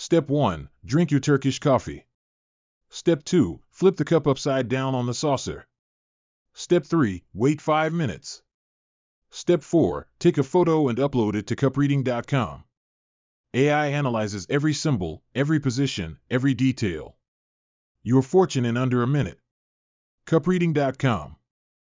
Step 1. Drink your Turkish coffee. Step 2. Flip the cup upside down on the saucer. Step 3. Wait 5 minutes. Step 4. Take a photo and upload it to cupreading.com. AI analyzes every symbol, every position, every detail. Your fortune in under a minute. cupreading.com